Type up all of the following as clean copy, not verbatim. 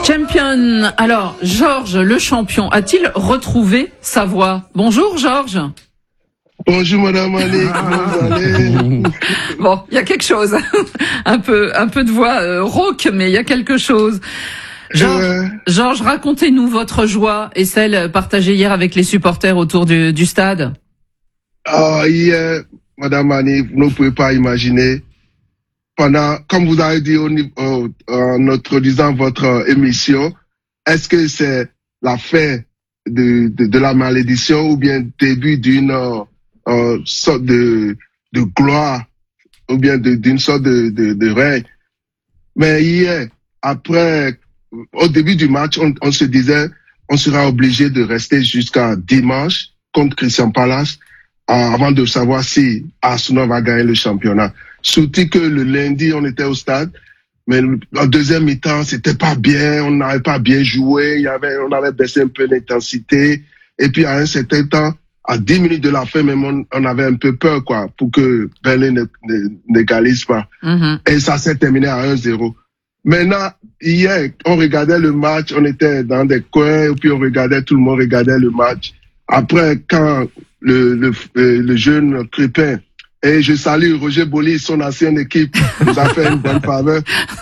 Champion. Alors, Georges, le champion, a-t-il retrouvé sa voix? Bonjour, Georges. Bonjour, Madame Annick, comment vous allez? Bon, il y a quelque chose. un peu de voix rauque, mais il y a quelque chose. Georges, racontez-nous votre joie et celle partagée hier avec les supporters autour du stade. Hier, Madame Annick, vous ne pouvez pas imaginer. Comme vous avez dit en introduisant votre émission, est-ce que c'est la fin de la malédiction ou bien début d'une sorte de gloire ou bien d'une sorte de règne? Mais hier, au début du match, on se disait on sera obligé de rester jusqu'à dimanche contre Crystal Palace avant de savoir si Arsenal va gagner le championnat. Surtout que le lundi, on était au stade, mais en deuxième mi-temps, c'était pas bien, on n'avait pas bien joué, on avait baissé un peu l'intensité, et puis à un certain temps, à 10 minutes de la fin, même on avait un peu peur, quoi, pour que Burnley n'égalise pas. Mm-hmm. Et ça s'est terminé à 1-0. Maintenant, hier, on regardait le match, on était dans des coins, et puis tout le monde regardait le match. Après, quand le jeune Crépin, et je salue Roger Boli, son ancienne équipe, nous a fait une bonne faveur.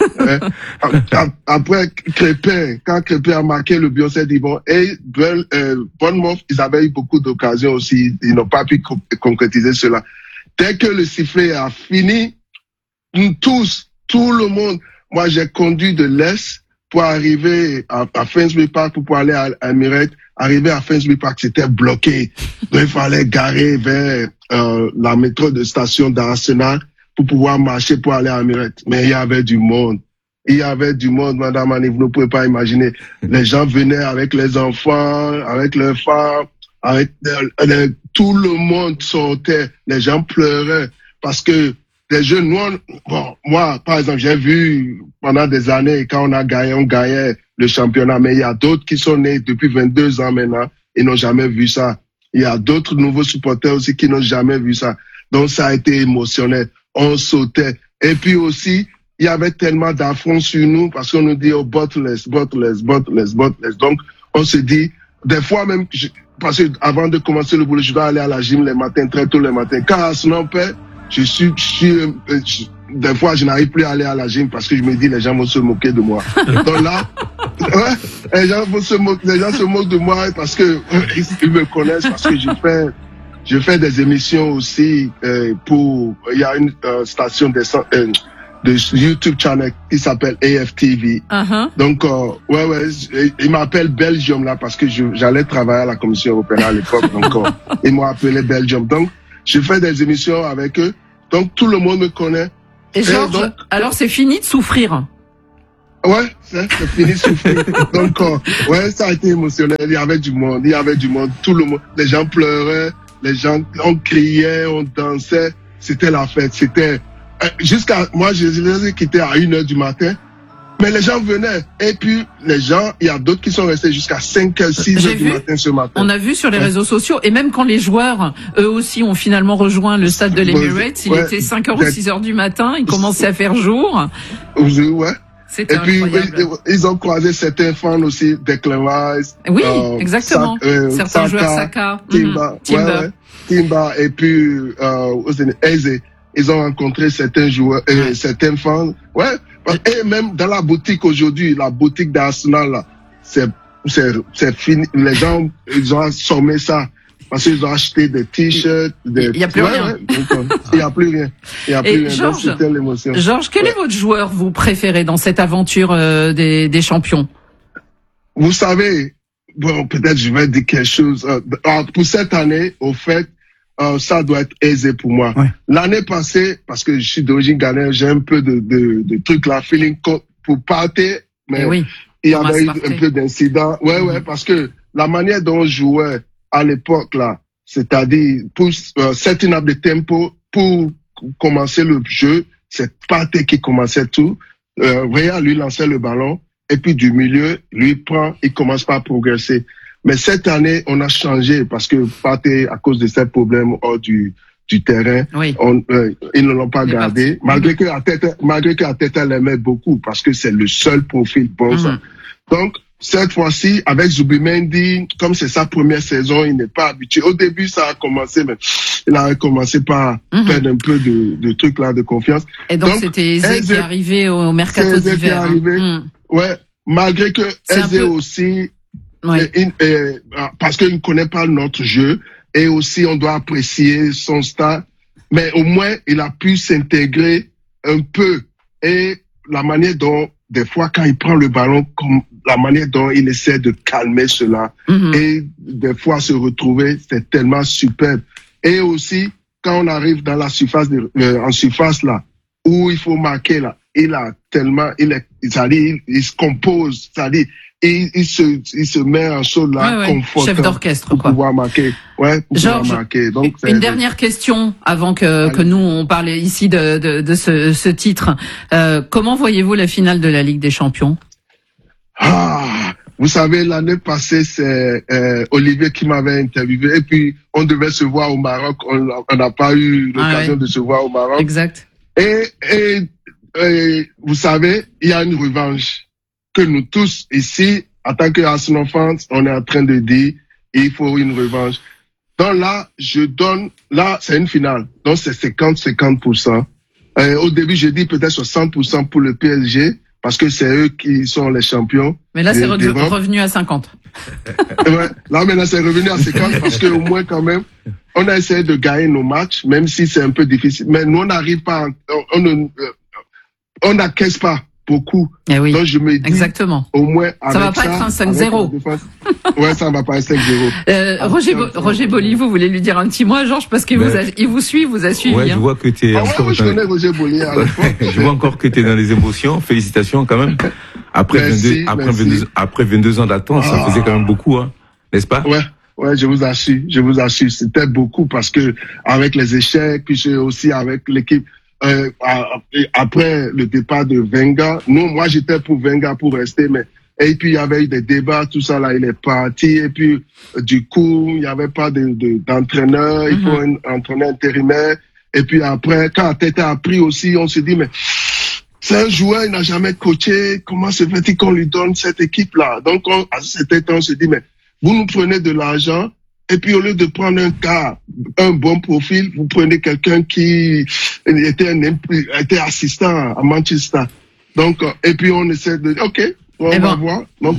Après quand Crépin a marqué le but, on s'est dit bon, et Bournemouth, ils avaient eu beaucoup d'occasions aussi, ils n'ont pas pu concrétiser cela. Dès que le sifflet a fini, nous tous, tout le monde, moi j'ai conduit de l'Est pour arriver à Finsbury Park pour aller à Emirates. Arrivé à Finsbury Park, c'était bloqué. Donc, il fallait garer vers la métro de station d'Arsenal pour pouvoir marcher pour aller à Emirates. Mais il y avait du monde. Madame Annie, vous ne pouvez pas imaginer. Les gens venaient avec les enfants, avec leurs femmes, tout le monde sortait. Les gens pleuraient parce que les jeunes, moi, par exemple, j'ai vu pendant des années, quand on gagnait le championnat, mais il y a d'autres qui sont nés depuis 22 ans maintenant, ils n'ont jamais vu ça. Il y a d'autres nouveaux supporters aussi qui n'ont jamais vu ça. Donc ça a été émotionnel. On sautait. Et puis aussi, il y avait tellement d'affronts sur nous parce qu'on nous dit oh, bottless. Donc on se dit, des fois même, parce que avant de commencer le boulot, je dois aller à la gym les matins, très tôt les matins. Quand Arsenal perd, des fois, je n'arrive plus à aller à la gym parce que je me dis, les gens vont se moquer de moi. Donc là, les gens se moquent de moi parce que ils me connaissent parce que je fais des émissions aussi il y a une station de YouTube channel qui s'appelle AFTV. Uh-huh. Donc, ils m'appellent Belgium là parce que j'allais travailler à la Commission européenne à l'époque. Donc, ils m'ont appelé Belgium. Donc, je fais des émissions avec eux. Donc, tout le monde me connaît. Et Georges, alors c'est fini de souffrir? Ouais, c'est fini de souffrir. Donc, ça a été émotionnel. Il y avait du monde. Tout le monde. Les gens pleuraient. On criait, on dansait. C'était la fête. C'était, moi, je les ai quittés à 1h du matin. Mais les gens venaient. Et puis, il y a d'autres qui sont restés jusqu'à 5, 6 heures du matin ce matin. On a vu sur les réseaux sociaux, et même quand les joueurs, eux aussi, ont finalement rejoint le stade de l'Emirates, il était 5h ou 6h du matin, il commençait à faire jour. Ouais. C'était incroyable. Puis, ils ont croisé certains fans aussi, Declan Rice. Oui, exactement. Certains joueurs, Saka, Timber, et puis, Eze. Ils ont rencontré certains joueurs, certains fans. Ouais. Et même dans la boutique aujourd'hui, la boutique d'Arsenal, là, c'est fini. Les gens, ils ont assommé ça. Parce qu'ils ont acheté des t-shirts, il n'y a plus rien. Il n'y a plus rien. Georges, c'était l'émotion. Georges, quel est votre joueur, vous préférez dans cette aventure des champions? Vous savez, peut-être je vais dire quelque chose. Pour cette année, au fait, ça doit être aisé pour moi. Ouais. L'année passée, parce que je suis d'origine ghanéenne, j'ai un peu de trucs là, feeling pour partir, mais il y avait eu un peu d'incidents. Ouais, parce que la manière dont on jouait à l'époque là, c'est-à-dire pour setting up the tempo, pour commencer le jeu, c'est Partey qui commençait tout. Réa lui lançait le ballon, et puis du milieu, lui prend, il commence pas à progresser. Mais cette année, on a changé parce que Partey, à cause de ces problèmes hors du terrain, ils ne l'ont pas gardé. Malgré que Arteta l'aimait beaucoup parce que c'est le seul profil bon. Donc, cette fois-ci, avec Zubimendi, comme c'est sa première saison, il n'est pas habitué. Au début, ça a commencé, mais il a commencé par perdre un peu de trucs là, de confiance. Et donc c'était Eze qui est arrivé au mercato d'hiver. Eze qui est arrivé, ouais, malgré que Eze aussi, parce qu'il ne connaît pas notre jeu, et aussi on doit apprécier son style, mais au moins il a pu s'intégrer un peu, et la manière dont, des fois, quand il prend le ballon, comme la manière dont il essaie de calmer cela, et des fois se retrouver, c'est tellement superbe. Et aussi, quand on arrive dans la surface, en surface là, où il faut marquer là, il se compose, c'est-à-dire, il se met en chose là, confortable. Chef d'orchestre, pour pouvoir marquer. Ouais, pour Georges, pouvoir marquer. Donc, une dernière question avant que nous on parle ici de ce titre. Comment voyez-vous la finale de la Ligue des Champions? Vous savez, l'année passée, c'est Olivier qui m'avait interviewé, et puis on devait se voir au Maroc. On n'a pas eu l'occasion de se voir au Maroc. Exact. Et vous savez, il y a une revanche que nous tous ici, en tant qu'Arsenal fans, on est en train de dire, il faut une revanche. Donc là, c'est une finale. Donc c'est 50-50%. Au début, j'ai dit peut-être 60% pour le PSG, parce que c'est eux qui sont les champions. Mais là, c'est revenu à 50. Ouais. Là, maintenant, c'est revenu à 50 parce que au moins, quand même, on a essayé de gagner nos matchs, même si c'est un peu difficile. Mais nous, on n'arrive pas, on n'acquiesce pas beaucoup. Eh oui. Donc, je me dis, exactement. Au moins, avec ça va pas être un 5-0. Ouais, ça va pas être 5-0. Roger Bolli, vous voulez lui dire un petit mot à Georges parce qu'il vous suit, vous a suivi. Ouais, je vois que t'es encore. Ouais, je connais Roger Bolli à l'époque. Je vois encore que t'es dans les émotions. Félicitations quand même. Après 22 ans d'attente, ça faisait quand même beaucoup, hein, n'est-ce pas? Ouais, je vous assure, c'était beaucoup parce que avec les échecs, puis aussi avec l'équipe. Après le départ de Wenger, moi j'étais pour Wenger pour rester, mais et puis il y avait eu des débats, tout ça là, il est parti, et puis du coup il y avait pas d'entraîneur, il faut un entraîneur intérimaire, et puis après quand Arteta a pris aussi, on se dit mais c'est un joueur, il n'a jamais coaché, comment se fait-il qu'on lui donne cette équipe là? Donc à cet temps on se dit mais vous nous prenez de l'argent. Et puis, au lieu de prendre un bon profil, vous prenez quelqu'un qui était assistant à Manchester. Donc, et puis on essaie de, on va voir. Donc,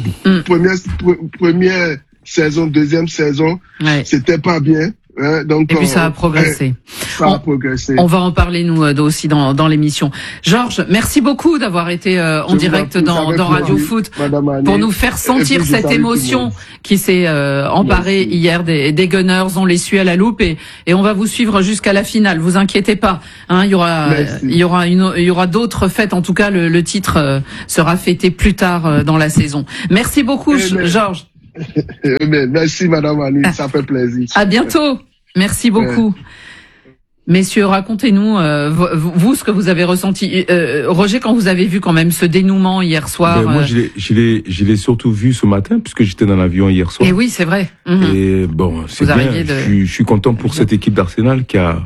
première saison, deuxième saison, c'était pas bien. Donc, et puis ça a progressé. On va en parler nous aussi dans l'émission. Georges, merci beaucoup d'avoir été en direct dans Radio Foot pour nous faire sentir cette émotion qui s'est emparée hier des Gunners. On les suit à la loupe et on va vous suivre jusqu'à la finale. Vous inquiétez pas. Hein, il y aura d'autres fêtes. En tout cas, le titre sera fêté plus tard dans la saison. Merci beaucoup, Georges. Merci Madame Annie, ça fait plaisir. À bientôt. Merci beaucoup. Messieurs, racontez-nous vous ce que vous avez ressenti. Roger, quand vous avez vu quand même ce dénouement hier soir. Moi, je l'ai surtout vu ce matin puisque j'étais dans l'avion hier soir. Et oui, c'est vrai. Et bon, c'est bien. Je suis content pour cette équipe d'Arsenal qui a,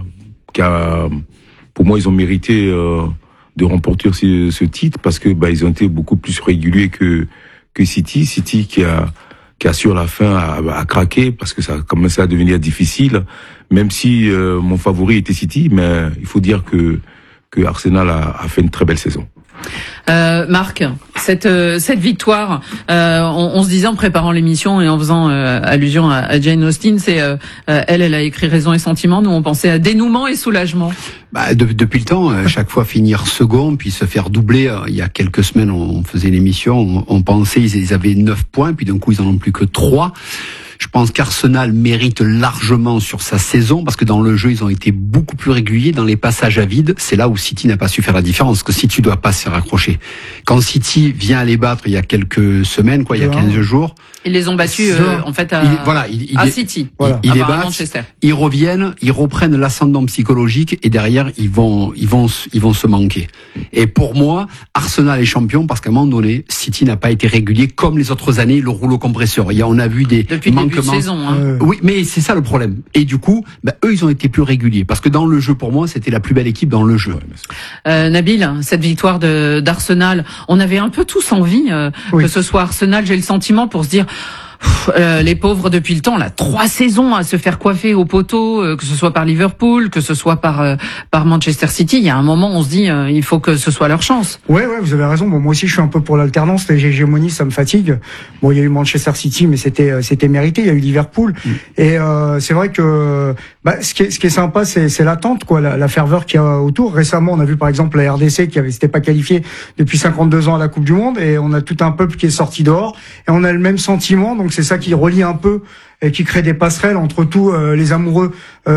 pour moi, ils ont mérité de remporter ce titre parce que ils ont été beaucoup plus réguliers que City qui a sur la fin à craquer parce que ça a commencé à devenir difficile, même si mon favori était City, mais il faut dire que Arsenal a fait une très belle saison. Marc, cette victoire, on se disait en préparant l'émission et en faisant allusion à Jane Austen, c'est elle a écrit Raison et Sentiment. Nous on pensait à dénouement et soulagement. Depuis le temps, chaque fois finir second puis se faire doubler. Il y a quelques semaines, on faisait l'émission, on pensait ils avaient 9 points, puis d'un coup ils en ont plus que 3. Je pense qu'Arsenal mérite largement sur sa saison parce que dans le jeu, ils ont été beaucoup plus réguliers. Dans les passages à vide, c'est là où City n'a pas su faire la différence. Parce que City doit pas se faire accrocher. Quand City vient à les battre il y a quelques semaines, il y a 15 jours. Ils les ont battus en fait à City. Ils les battent, ils reviennent, ils reprennent l'ascendant psychologique et derrière ils vont se manquer. Et pour moi, Arsenal est champion parce qu'à un moment donné, City n'a pas été régulier comme les autres années, le rouleau compresseur. On a vu des manquements. Saison, hein. Oui, mais c'est ça le problème. Et du coup, eux, ils ont été plus réguliers. Parce que dans le jeu, pour moi, c'était la plus belle équipe dans le jeu. Nabil, cette victoire d'Arsenal, on avait un peu tous envie que ce soit Arsenal, j'ai le sentiment, pour se dire... les pauvres depuis le temps, là, 3 saisons à se faire coiffer au poteau, que ce soit par Liverpool, que ce soit par Manchester City. Il y a un moment, on se dit, il faut que ce soit leur chance. Ouais, vous avez raison. Bon, moi aussi, je suis un peu pour l'alternance. Les hégémonies, ça me fatigue. Bon, il y a eu Manchester City, mais c'était mérité. Il y a eu Liverpool. Et c'est vrai que ce qui est sympa, c'est l'attente, quoi, la ferveur qu'il y a autour. Récemment, on a vu par exemple la RDC qui s'était pas qualifiée depuis 52 ans à la Coupe du Monde, et on a tout un peuple qui est sorti dehors, et on a le même sentiment. Donc c'est ça qui relie un peu et qui crée des passerelles entre tous les amoureux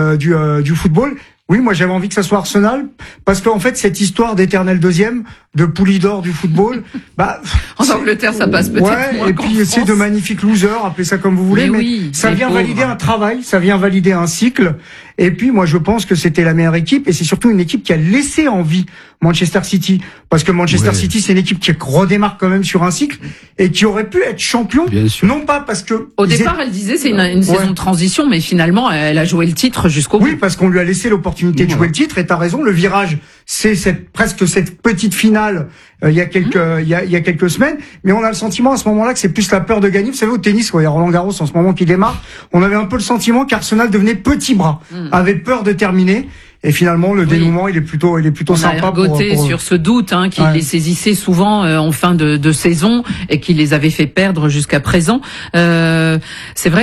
du football. Oui, moi j'avais envie que ça soit Arsenal, parce qu'en fait cette histoire d'éternel deuxième, de Poulidor du football, en Angleterre ça passe peut-être moins et puis c'est de magnifiques losers, appelez ça comme vous voulez, mais ça vient valider un travail, ça vient valider un cycle. Et puis moi je pense que c'était la meilleure équipe, et c'est surtout une équipe qui a laissé en vie Manchester City, parce que Manchester City c'est une équipe qui redémarre quand même sur un cycle et qui aurait pu être champion, non pas parce que au départ elle disait c'est une saison de transition, mais finalement elle a joué le titre jusqu'au bout. Oui, parce qu'on lui a laissé l'opportunité de jouer le titre, et t'as raison, le virage c'est presque cette petite finale il y a quelques semaines, mais on a le sentiment à ce moment-là que c'est plus la peur de gagner. Vous savez, au tennis, il y a Roland Garros en ce moment qui démarre, on avait un peu le sentiment qu'Arsenal devenait petit bras, avait peur de terminer. Et finalement, le dénouement, il est plutôt sympa. On a ergoté sur ce doute qui les saisissait souvent en fin de saison et qui les avait fait perdre jusqu'à présent. C'est vrai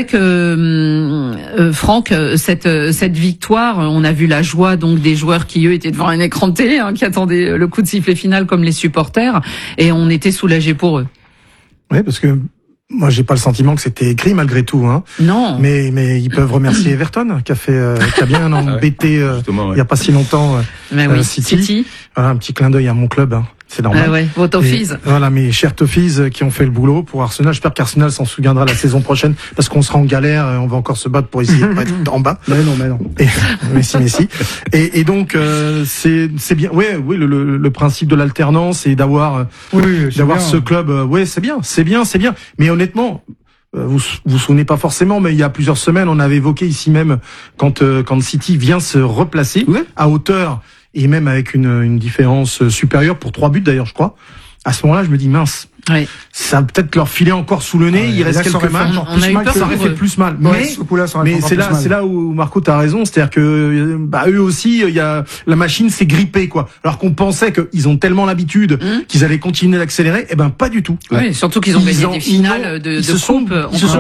que Franck, cette victoire, on a vu la joie donc des joueurs qui eux étaient devant un écran de télé, qui attendaient le coup de sifflet final comme les supporters, et on était soulagés pour eux. Oui, parce que moi, j'ai pas le sentiment que c'était écrit malgré tout, Non. Mais ils peuvent remercier Everton qui a bien embêté il y a pas si longtemps City. Voilà, un petit clin d'œil à mon club. C'est normal. Vos Toffees. Voilà, mes chers Toffees qui ont fait le boulot pour Arsenal. J'espère qu'Arsenal s'en souviendra la saison prochaine, parce qu'on sera en galère, on va encore se battre pour essayer de pas être en bas. Mais non. Messi. Et donc, c'est bien. Oui, le principe de l'alternance et d'avoir ce club, c'est bien. Mais honnêtement, vous souvenez pas forcément, mais il y a plusieurs semaines, on avait évoqué ici même quand City vient se replacer à hauteur, et même avec une différence supérieure pour 3 buts d'ailleurs, je crois. À ce moment-là, je me dis mince. Ça va peut-être leur filer encore sous le nez. Il reste quelques matchs. Ça aurait fait plus mal. Mais c'est là où Marco t'as raison. C'est-à-dire que eux aussi, la machine s'est grippée, quoi. Alors qu'on pensait qu'ils ont tellement l'habitude qu'ils allaient continuer d'accélérer. Pas du tout. Oui, surtout qu'ils ont gagné des finales de coupe.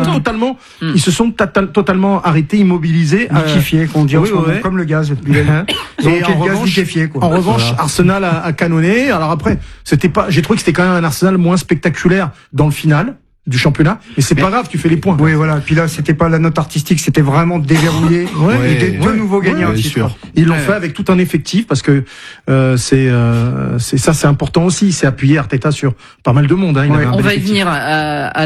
Ils se sont totalement arrêtés, immobilisés, liquéfiés, qu'on dit comme le gaz. Et en revanche, Arsenal a canonné. Alors après, j'ai trouvé que c'était quand même un Arsenal moins spectaculaire dans le final du championnat, mais c'est pas grave, tu fais les points. Oui, voilà. Puis là, c'était pas la note artistique, c'était vraiment déverrouillé et de nouveau gagner un titre. Ils l'ont fait avec tout un effectif, parce que c'est important aussi. C'est appuyé Arteta sur pas mal de monde. On va y venir à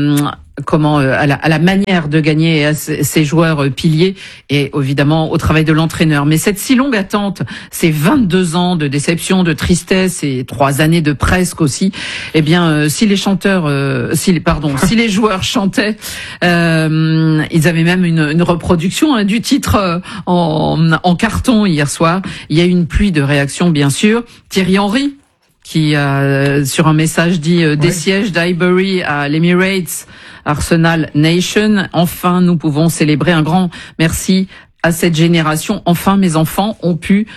la manière de gagner et à ces joueurs piliers, et évidemment au travail de l'entraîneur. Mais cette si longue attente, ces 22 ans de déception, de tristesse et 3 années de presque aussi, si les joueurs chantaient, ils avaient même une reproduction du titre en carton hier soir. Il y a eu une pluie de réactions, bien sûr. Thierry Henry, qui sur un message dit des sièges d'Highbury à l'Emirates, Arsenal Nation. Enfin, nous pouvons célébrer. Un grand merci à cette génération. Enfin, mes enfants ont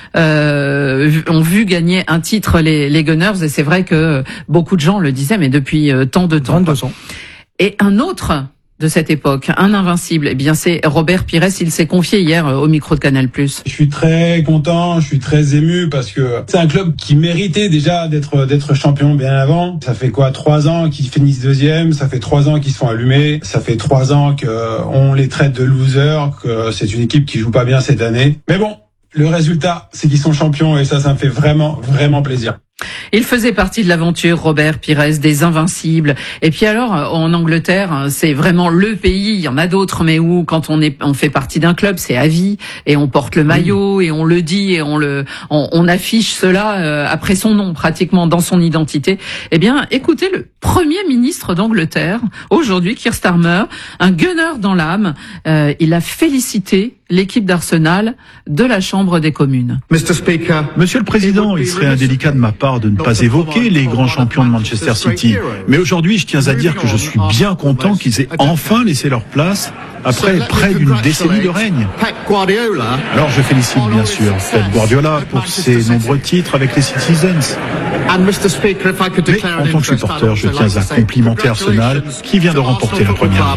vu gagner un titre les Gunners, et c'est vrai que beaucoup de gens le disaient, mais depuis tant de temps. 22 ans. Et un autre de cette époque, un invincible, c'est Robert Pires. Il s'est confié hier au micro de Canal+. Je suis très content, je suis très ému, parce que c'est un club qui méritait déjà d'être champion bien avant. Ça fait 3 ans qu'ils finissent deuxième, ça fait 3 ans qu'ils se font allumer, ça fait 3 ans qu'on les traite de losers, que c'est une équipe qui joue pas bien cette année. Mais bon, le résultat, c'est qu'ils sont champions, et ça me fait vraiment, vraiment plaisir. Il faisait partie de l'aventure, Robert Pires, des Invincibles. Et puis alors, en Angleterre, c'est vraiment le pays. Il y en a d'autres, mais où quand on fait partie d'un club, c'est à vie, et on porte le maillot, et on le dit, et on affiche cela après son nom, pratiquement dans son identité. Écoutez-le. Premier ministre d'Angleterre, aujourd'hui, Keir Starmer, un gunner dans l'âme. Il a félicité l'équipe d'Arsenal de la Chambre des communes. Monsieur le Président, il serait indélicat de ma part de ne pas évoquer les grands champions de Manchester City. Mais aujourd'hui, je tiens à dire que je suis bien content qu'ils aient enfin laissé leur place après près d'une décennie de règne. Alors je félicite bien sûr Pep Guardiola pour ses nombreux titres avec les Citizens. Mais en tant que supporter, je tiens à complimenter Arsenal qui vient de remporter la Première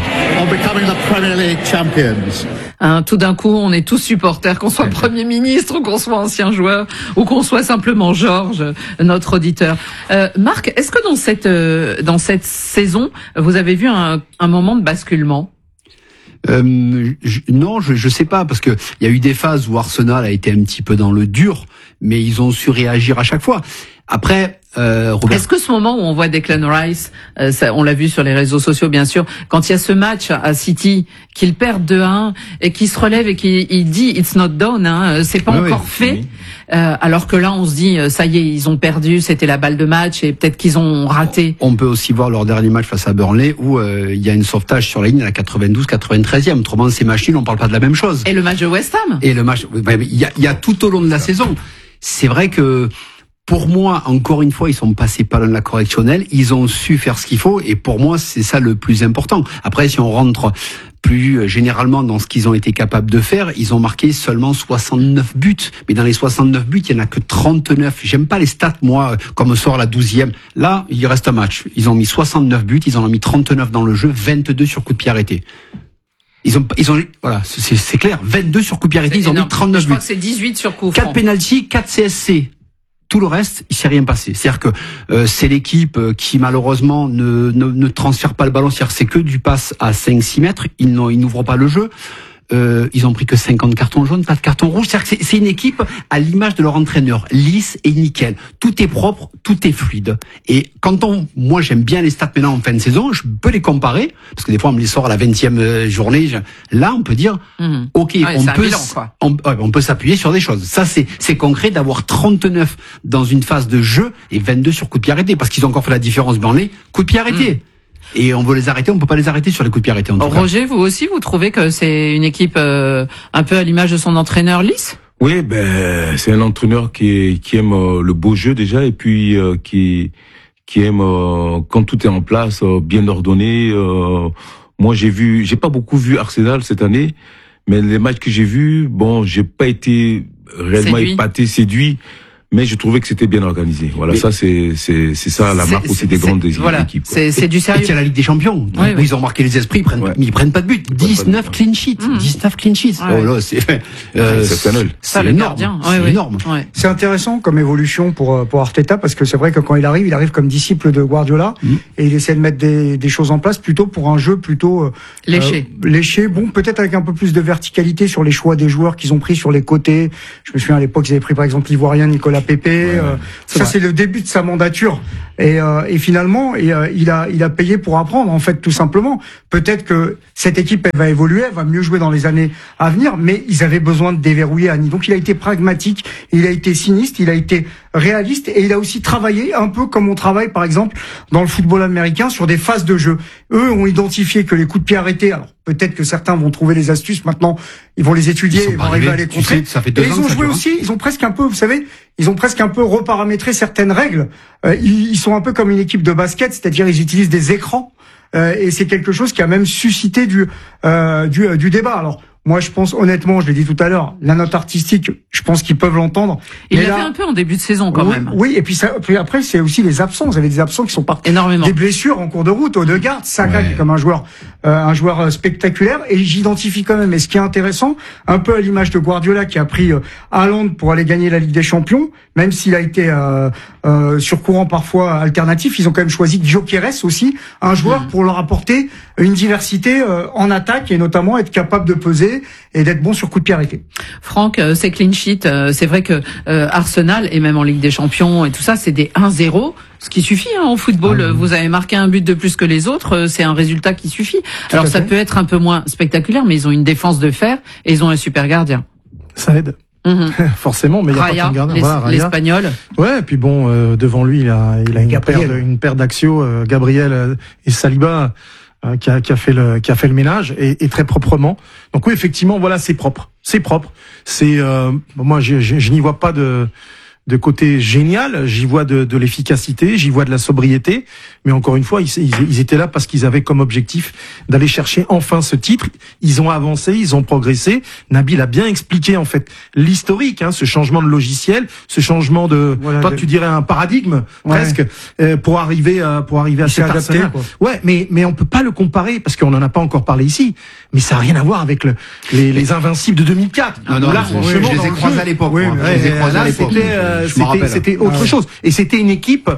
Ligue. Tout d'un coup, on est tous supporters, qu'on soit Premier ministre ou qu'on soit ancien joueur ou qu'on soit simplement Georges, notre auditeur. Marc, est-ce que dans cette saison, vous avez vu un moment de basculement? Non, je sais pas, parce que il y a eu des phases où Arsenal a été un petit peu dans le dur, mais ils ont su réagir à chaque fois. Après, Robert... Est-ce que ce moment où on voit Declan Rice, on l'a vu sur les réseaux sociaux bien sûr, quand il y a ce match à City, qu'il perd 2-1 et qu'il se relève et qu'il dit it's not done, hein, c'est pas encore fait, alors que là on se dit ça y est, ils ont perdu, c'était la balle de match et peut-être qu'ils ont raté. On peut aussi voir leur dernier match face à Burnley où il y a une sauvetage sur la ligne à la 92-93e. Autrement, ces machines, on parle pas de la même chose. Et le match de West Ham. Et le match, il y a tout au long de la saison. C'est vrai que pour moi, encore une fois, ils sont passés par la correctionnelle, ils ont su faire ce qu'il faut, et pour moi, c'est ça le plus important. Après, si on rentre plus généralement dans ce qu'ils ont été capables de faire, ils ont marqué seulement 69 buts. Mais dans les 69 buts, il n'y en a que 39. J'aime pas les stats, moi, comme sort la 12e. Là, il reste un match. Ils ont mis 69 buts, ils en ont mis 39 dans le jeu, 22 sur coup de pied arrêté. Ils ont, voilà, c'est clair, 22 sur coup de pied arrêté, ils ont mis 39 buts. Je crois que c'est 18 sur coup franc. 4 pénaltys, 4 CSC. Tout le reste, il s'est rien passé. C'est-à-dire que c'est l'équipe qui malheureusement ne transfère pas le ballon. C'est-à-dire c'est que du passe à 5-6 mètres. Ils n'ouvrent pas le jeu. Ils ont pris que 50 cartons jaunes, pas de cartons rouges. C'est-à-dire que c'est une équipe à l'image de leur entraîneur, lisse et nickel. Tout est propre, tout est fluide. Et moi j'aime bien les stats maintenant en fin de saison, je peux les comparer parce que des fois on me les sort à la 20e journée. Là on peut dire, ok, on peut s'appuyer sur des choses. Ça c'est concret d'avoir 39 dans une phase de jeu et 22 sur coup de pied arrêté parce qu'ils ont encore fait la différence dans les coups de pied arrêtés. Et on veut les arrêter, on peut pas les arrêter sur les coups de pied arrêtés. Roger, vous aussi, vous trouvez que c'est une équipe un peu à l'image de son entraîneur Lys? Oui, c'est un entraîneur qui aime le beau jeu déjà et puis qui aime quand tout est en place, bien ordonné. Moi, j'ai pas beaucoup vu Arsenal cette année, mais les matchs que j'ai vus, j'ai pas été réellement épaté, séduit. Mais je trouvais que c'était bien organisé. Voilà, ça c'est ça la marque aussi des grandes équipes. C'est du sérieux. Il y a la Ligue des Champions. Oui. Ils ont marqué les esprits, ils prennent pas de but. 19 clean sheets. 19 clean sheets. Oh là, c'est énorme. C'est énorme. C'est intéressant comme évolution pour Arteta parce que c'est vrai que quand il arrive comme disciple de Guardiola et il essaie de mettre des choses en place plutôt pour un jeu plutôt léché. Bon, peut-être avec un peu plus de verticalité sur les choix des joueurs qu'ils ont pris sur les côtés. Je me souviens à l'époque, ils avaient pris par exemple l'Ivoirien Nicolas Pépé, ça c'est le début de sa mandature et finalement il a payé pour apprendre en fait tout simplement. Peut-être que cette équipe elle va évoluer, elle va mieux jouer dans les années à venir, mais ils avaient besoin de déverrouiller Annie. Donc il a été pragmatique, il a été sinistre, il a été réaliste et il a aussi travaillé un peu comme on travaille par exemple dans le football américain sur des phases de jeu. Eux ont identifié que les coups de pied arrêtés, alors peut-être que certains vont trouver les astuces maintenant, ils vont les étudier, ils vont arriver à les contrer. Et ils ont joué aussi, ils ont presque un peu, vous savez, ils ont presque un peu reparamétré certaines règles. Ils sont un peu comme une équipe de basket, c'est-à-dire ils utilisent des écrans et c'est quelque chose qui a même suscité du débat. Alors moi, je pense honnêtement, je l'ai dit tout à l'heure, la note artistique, je pense qu'ils peuvent l'entendre. Il l'a fait un peu en début de saison quand même. Oui, et puis après, c'est aussi les absents. Vous avez des absents qui sont partis. Énormément. Des blessures en cours de route. Odegaard, Saka, qui est comme un joueur spectaculaire. Et j'identifie quand même. Et ce qui est intéressant, un peu à l'image de Guardiola qui a pris Haaland pour aller gagner la Ligue des Champions, même s'il a été sur courant parfois alternatif, ils ont quand même choisi Gyökeres aussi, un joueur pour leur apporter une diversité en attaque et notamment être capable de peser et d'être bon sur coup de pied arrêté. Franck, c'est clean sheet. C'est vrai que Arsenal et même en Ligue des Champions et tout ça, c'est des 1-0. Ce qui suffit en football. Vous avez marqué un but de plus que les autres, c'est un résultat qui suffit. Alors ça peut être un peu moins spectaculaire, mais ils ont une défense de fer et ils ont un super gardien. Ça aide. Forcément, mais il y a Raya, pas qu'un gardien. Voilà, l'Espagnol. Ouais, et puis bon, devant lui, il a une paire d'axiaux, Gabriel et Saliba, qui a fait le ménage et très proprement. Donc oui, effectivement, voilà, c'est propre. C'est moi, je n'y vois pas de côté génial, j'y vois de l'efficacité, j'y vois de la sobriété, mais encore une fois, ils étaient là parce qu'ils avaient comme objectif d'aller chercher enfin ce titre. Ils ont avancé, ils ont progressé. Nabil a bien expliqué en fait l'historique, ce changement de logiciel, ce changement de, toi tu dirais un paradigme presque, pour arriver à cet Arsenal. Ouais, mais on peut pas le comparer parce qu'on en a pas encore parlé ici, mais ça a rien à voir avec les Invincibles de 2004. Non, là, franchement, je les ai croisés à l'époque. C'était autre chose. Et c'était une équipe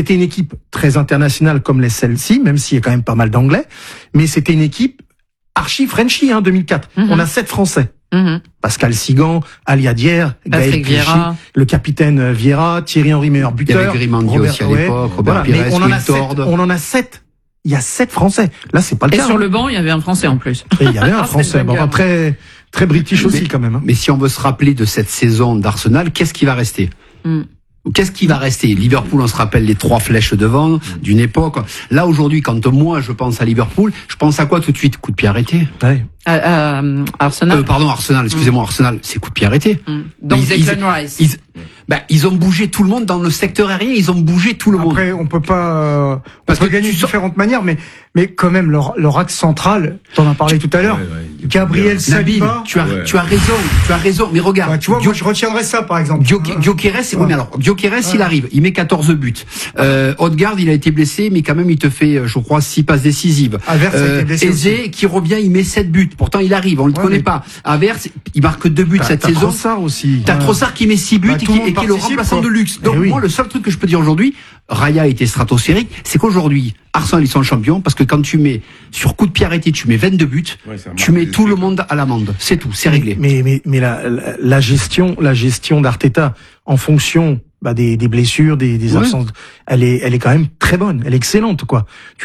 très internationale comme les celles-ci, même s'il y a quand même pas mal d'anglais. Mais c'était une équipe archi Frenchy, 2004. On a 7 Français. Pascal Sigan, Ali Adier, Gaël Clichy, le capitaine Vieira, Thierry Henry meilleur buteur. Il y avait Grimandi aussi à l'époque, Robert Pires, on en a 7. Il y a 7 Français. Là, c'est pas le cas. Et sur le banc, il y avait un Français en plus. Et il y avait un Français. Très british aussi quand même. Mais si on veut se rappeler de cette saison d'Arsenal, qu'est-ce qui va rester? Qu'est-ce qui va rester? Liverpool, on se rappelle les 3 flèches devant d'une époque. Là aujourd'hui, quand moi je pense à Liverpool, je pense à quoi tout de suite? Coup de pied arrêté. Ouais. Arsenal. Pardon, Arsenal. Excusez-moi, Arsenal, c'est coup de pied arrêté. Donc Declan Rice. Ils ont bougé tout le monde dans le secteur aérien. Ils ont bougé tout le monde. Après, on peut pas parce que gagner de différentes manières, mais quand même leur axe central. T'en as parlé tout à l'heure. Gabriel Saliba. Tu as raison. Mais regarde. Tu vois, moi je retiendrai ça par exemple. Gyökeres, mais alors Gyökeres, il arrive, il met 14 buts. Odegaard, il a été blessé, mais quand même il te fait, je crois, 6 passes décisives. Havertz a été blessé Eze qui revient, il met 7 buts. Pourtant il arrive, on le connaît pas. Havertz, il marque 2 buts cette saison. Trossard aussi. T'as Trossard qui met 6 buts et qui est le remplaçant de luxe. Donc moi, le seul truc que je peux dire aujourd'hui, Raya était stratosphérique, c'est qu'aujourd'hui, Arsenal ils sont champions parce que quand tu mets sur coup de pied arrêté, tu mets 22 buts, tu mets tout le monde à l'amende. C'est tout, c'est réglé. Mais la gestion d'Arteta en fonction des blessures, des absences, elle est quand même très bonne, elle est excellente quoi.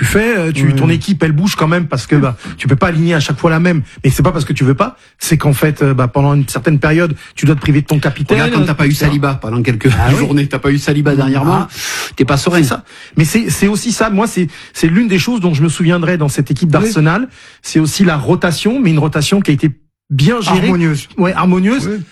Ton équipe elle bouge quand même parce que tu peux pas aligner à chaque fois la même. Mais c'est pas parce que tu veux pas, c'est qu'en fait pendant une certaine période, tu dois te priver de ton capitaine. Regarde quand t'as pas eu Saliba pendant quelques journées, t'as pas eu Saliba dernièrement, t'es pas serein. Ça. Mais c'est aussi ça, moi c'est l'une des choses dont je me souviendrai dans cette équipe d'Arsenal, c'est aussi la rotation, mais une rotation qui a été bien gérée, harmonieuse. Oui.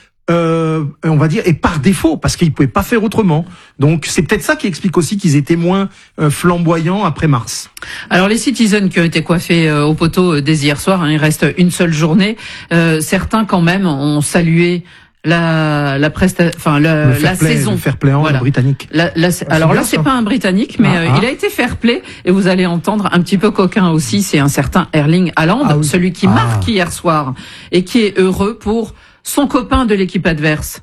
On va dire, et par défaut, parce qu'ils pouvaient pas faire autrement. Donc c'est peut-être ça qui explique aussi qu'ils étaient moins flamboyants après mars. Alors les Citizens qui ont été coiffés au poteau dès hier soir, il reste une seule journée. Certains quand même ont salué la saison. Le fair play britannique. Alors là, c'est pas un Britannique, mais il a été fair play, et vous allez entendre un petit peu coquin aussi, c'est un certain Erling Haaland, celui qui marque hier soir et qui est heureux pour son copain de l'équipe adverse.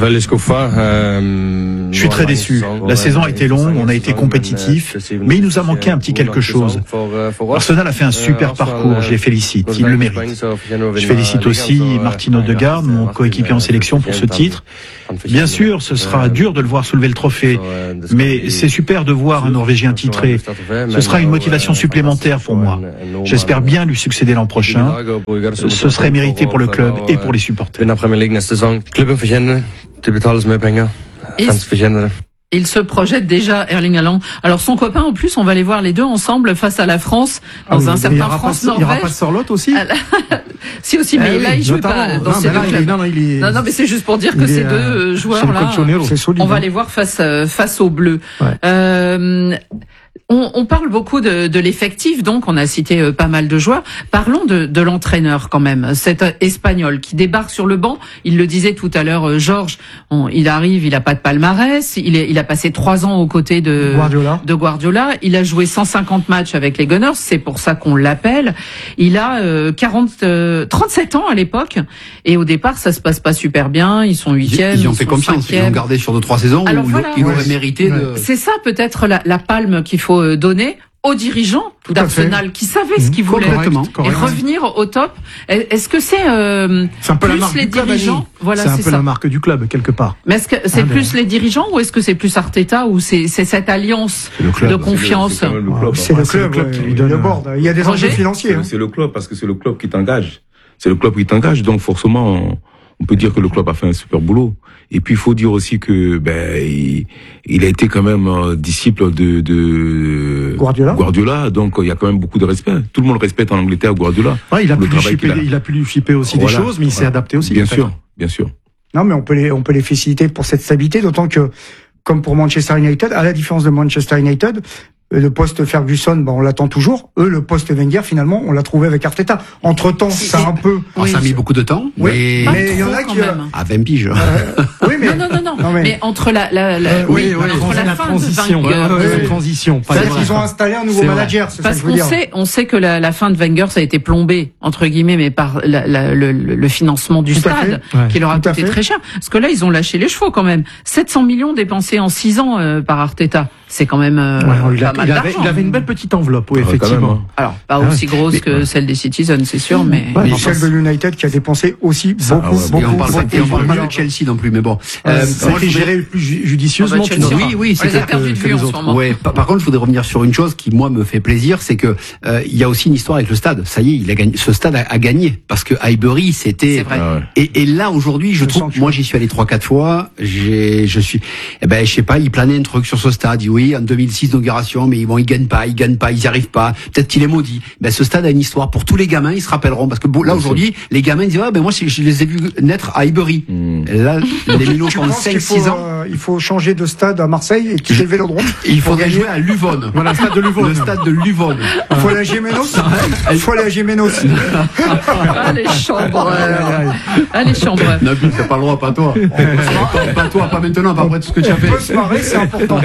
Je suis très déçu. La saison a été longue, on a été compétitif, mais il nous a manqué un petit quelque chose. Arsenal a fait un super parcours, je les félicite, ils le méritent. Je félicite aussi Martin Odegaard, mon coéquipier en sélection pour ce titre. Bien sûr, ce sera dur de le voir soulever le trophée, mais c'est super de voir un Norvégien titré. Ce sera une motivation supplémentaire pour moi. J'espère bien lui succéder l'an prochain. Ce serait mérité pour le club et pour les supporters. Il se projette déjà, Erling Haaland. Alors son copain, en plus, on va les voir les deux ensemble face à la France dans un certain France-Norvège. Il n'y aura pas Sorloth aussi? Si aussi, mais là il joue pas dans ces deux clubs. Non, mais c'est juste pour dire que ces deux joueurs-là, on va les voir face aux Bleus. On parle beaucoup de l'effectif, donc on a cité pas mal de joueurs. Parlons de l'entraîneur quand même, cet Espagnol qui débarque sur le banc. Il le disait tout à l'heure, Georges. Il arrive, il a pas de palmarès. Il a passé 3 ans aux côtés de Guardiola. Il a joué 150 matchs avec les Gunners, c'est pour ça qu'on l'appelle. Il a 37 ans à l'époque, et au départ ça se passe pas super bien. Ils sont 8e. Ils ont fait confiance, 5e. Ils l'ont gardé sur 2-3 saisons. Alors il aurait mérité de. C'est ça peut-être la palme qu'il faut donner aux dirigeants d'Arsenal qui savaient ce qu'ils voulaient et revenir au top. Est-ce que c'est un peu plus les dirigeants? Voilà, c'est un peu la marque du club quelque part. Mais est-ce que c'est plus les dirigeants ou est-ce que c'est plus Arteta ou c'est cette alliance de confiance? C'est le club qui lui donne le board. Il y a des enjeux financiers. C'est le club parce que c'est le club qui t'engage. C'est le club qui t'engage, donc forcément on peut dire que le club a fait un super boulot. Et puis il faut dire aussi que il a été quand même disciple de Guardiola, donc il y a quand même beaucoup de respect. Tout le monde respecte en Angleterre Guardiola. Ouais, il a pu lui chipper aussi des choses, mais il s'est adapté aussi. Bien sûr. Non, mais on peut les féliciter pour cette stabilité, d'autant que, comme pour Manchester United, à la différence de Manchester United, le poste Ferguson, on l'attend toujours. Eux, le poste Wenger, finalement, on l'a trouvé avec Arteta. Entre-temps, ça a un peu... ça a mis beaucoup de temps. Oui, mais il y en a qui... À 20 piges. Oui, mais... Non, mais entre la transition. La transition. Ils ont installé un nouveau manager, c'est ça que je veux dire. On sait que la fin de Wenger, ça a été plombé, entre guillemets, mais par le financement du stade, qui leur a coûté très cher. Parce que là, ils ont lâché les chevaux, quand même. 700 millions dépensés en 6 ans par Arteta. C'est quand même il avait une belle petite enveloppe, effectivement. Alors, pas aussi grosse que celle des Citizens, c'est sûr, mais... Celle de United qui a dépensé aussi beaucoup. Et on parle pas de Chelsea non plus, mais bon. Ça a été géré plus judicieusement. Oui, c'était perdu de vue en ce moment. Ouais. Par contre, je voudrais revenir sur une chose qui, moi, me fait plaisir, c'est que il y a aussi une histoire avec le stade. Ça y est, il a gagné. Ce stade a gagné parce que Highbury, c'était... C'est vrai. Et là, aujourd'hui, je trouve, moi, j'y suis allé 3-4 fois. Je sais pas, il planait un truc sur ce stade. Oui, en 2006 d'inauguration, mais ils gagnent pas, ils y arrivent pas. Peut-être qu'il est maudit. Ce stade a une histoire pour tous les gamins, ils se rappelleront parce que là aujourd'hui, les gamins disent moi je les ai vus naître à Highbury. Là, les minots pendant 5-6 ans. Il faut changer de stade à Marseille et quitter le Vélodrome. Il faudrait jouer à Luvonne. Voilà, le stade de Luvonne. Le stade de Luvonne. Il faut aller à Gémenos. Allez, chambre. Non, plus, t'as pas le droit, pas toi. Pas toi, pas maintenant, pas après tout ce que tu as fait. On peut se marrer, c'est important.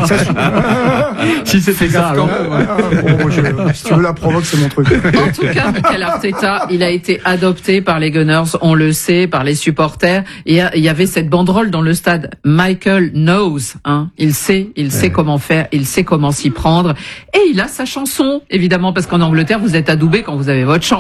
Si c'était ça, alors. Si tu veux la provoque, c'est mon truc. En tout cas, Mikel Arteta, il a été adopté par les Gunners, on le sait, par les supporters. Et il y avait cette banderole dans le stade. Michael knows, il sait comment faire, il sait comment s'y prendre. Et il a sa chanson, évidemment, parce qu'en Angleterre, vous êtes adoubé quand vous avez votre chance.